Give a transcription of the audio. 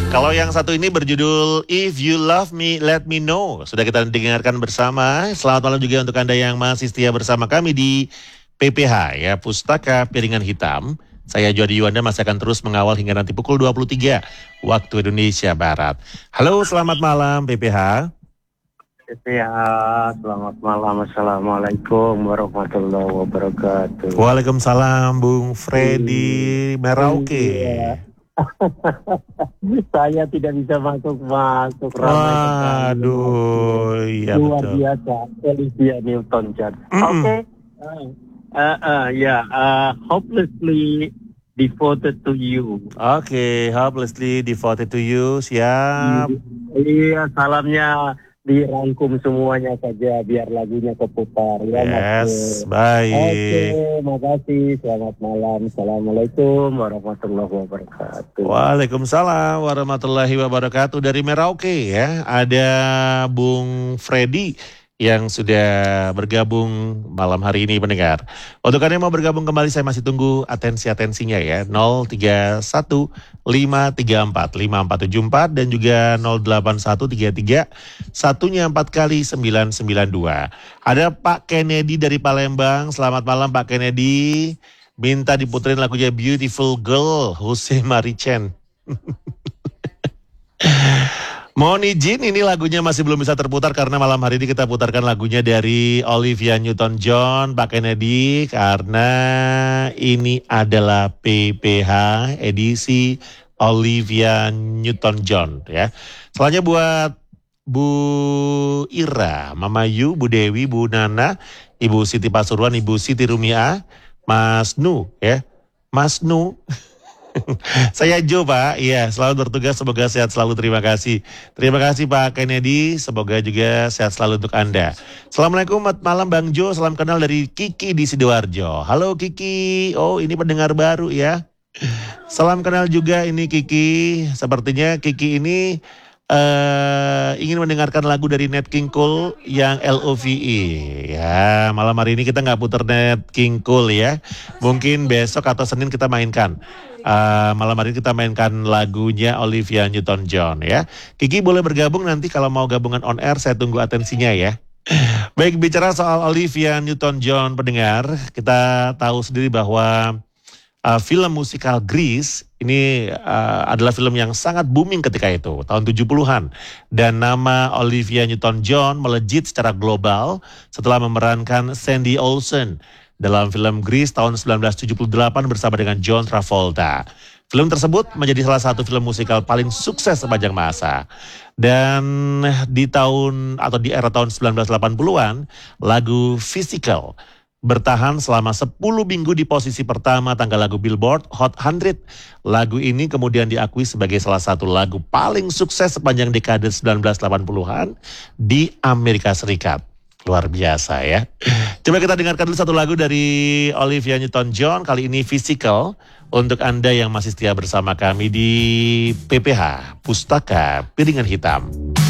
Kalau yang satu ini berjudul If You Love Me, Let Me Know. Sudah kita dengarkan bersama. Selamat malam juga untuk Anda yang masih setia bersama kami di PPH ya, Pustaka Piringan Hitam. Saya Jody Yuanda masih akan terus mengawal hingga nanti pukul 23 waktu Indonesia Barat. Halo, selamat malam PPH. Ya, selamat malam. Assalamualaikum warahmatullahi wabarakatuh. Waalaikumsalam, Bung Freddy Merauke. Iya. Saya tidak bisa masuk Waduh, iya luar betul. biasa, Olivia Newton-John. Oke, hopelessly devoted to you. Oke, hopelessly devoted to you, siap. Iya, salamnya dirangkum semuanya saja biar lagunya keputar ya. Yes, Mas. baik. Oke, makasih. Selamat malam. Assalamualaikum warahmatullahi wabarakatuh. Waalaikumsalam warahmatullahi wabarakatuh. Dari Merauke ya, ada Bung Freddy yang sudah bergabung malam hari ini pendengar. Untuk Anda yang mau bergabung kembali, saya masih tunggu atensinya ya. 031 534 5474 dan juga 08133 satunya 4 kali 992. Ada Pak Kennedy dari Palembang. Selamat malam Pak Kennedy. Minta diputerin lagunya Beautiful Girl, Jose Maricen. Mohon izin, ini lagunya masih belum bisa terputar karena malam hari ini kita putarkan lagunya dari Olivia Newton-John, Pak Kennedy, karena ini adalah PPH edisi Olivia Newton-John ya. Selanjutnya buat Bu Ira, Mama Yu, Bu Dewi, Bu Nana, Ibu Siti Pasuruan, Ibu Siti Rumia, Mas Nu ya, Mas Nu. Saya Jo Pak, iya selalu bertugas, semoga sehat selalu, terima kasih. Terima kasih Pak Kennedy, semoga juga sehat selalu untuk Anda. Assalamualaikum, malam Bang Jo, salam kenal dari Kiki di Sidoarjo. Halo Kiki, oh ini pendengar baru ya. Salam kenal juga ini Kiki, sepertinya Kiki ini ingin mendengarkan lagu dari Nat King Cole yang LOVE. Ya, malam hari ini kita nggak puter Nat King Cole ya. Mungkin besok atau Senin kita mainkan. Malam hari ini kita mainkan lagunya Olivia Newton-John ya. Kiki boleh bergabung nanti kalau mau gabungan on air, saya tunggu atensinya ya. Baik, bicara soal Olivia Newton-John pendengar, kita tahu sendiri bahwa film musikal Grease ini adalah film yang sangat booming ketika itu, tahun 70-an. Dan nama Olivia Newton-John melejit secara global setelah memerankan Sandy Olsen dalam film Grease tahun 1978 bersama dengan John Travolta. Film tersebut menjadi salah satu film musikal paling sukses sepanjang masa. Dan di era tahun 1980-an, lagu Physical bertahan selama 10 minggu di posisi pertama tanggal lagu Billboard Hot 100. Lagu ini kemudian diakui sebagai salah satu lagu paling sukses sepanjang dekade 1980-an di Amerika Serikat. Luar biasa ya. Coba kita dengarkan dulu satu lagu dari Olivia Newton-John, kali ini Physical, untuk Anda yang masih setia bersama kami di PPH, Pustaka Piringan Hitam.